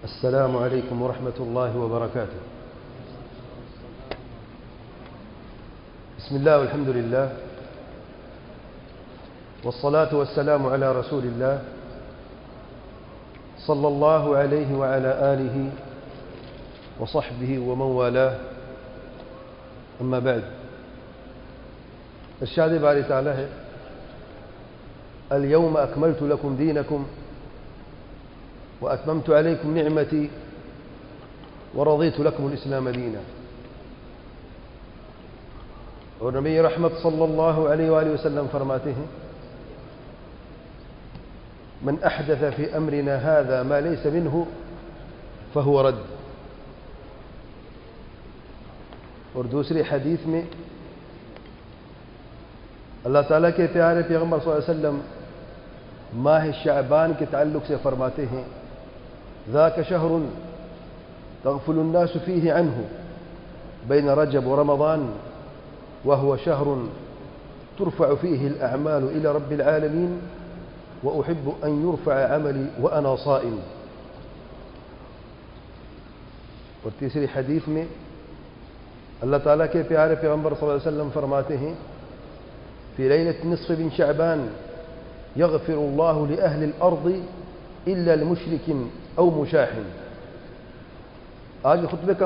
السلام عليكم ورحمة الله وبركاته. بسم الله والحمد لله والصلاة والسلام على رسول الله صلى الله عليه وعلى آله وصحبه ومن والاه. أما بعد، الشاهد باري تعالى اليوم أكملت لكم دينكم وأتممت عليكم نعمتي ورضيت لكم الإسلام دينا. और नबी रहमत सल्लल्लाहु अलैहि वसल्लम फरमाते हैं, मन अहदथ फी अमरिना हाज़ा मा लैसा मिन्हु फहुव रद्द। और दूसरी हदीस में अल्लाह ताला के प्यारे पैगम्बर सल्लल्लाहु अलैहि वसल्लम माह शाबान के ताल्लुक से फरमाते हैं, ज़ाक शहरुन तग़फुलु अन्नासु फ़ीहि अन्हु बैन रजब व रमज़ान वहुव शहरुन तुरफ़अु फ़ीहि अल-अअमालु इला रब्बिल आलमीन व उहिब्बु अन युरफ़अ अमली व अना साइम। और तीसरी हदीस में अल्लाह ताला के प्यारे पैगम्बर सल्लल्लाहु अलैहि वसल्लम फरमाते हैं, फ़ी लैलत निस्फ़ मिन शअबान यग़फ़िरुल्लाहु लिअहलिल अर्ज़ि इल्ला लिमुशरिकिन औ मुशाहिन। आज खुतबे का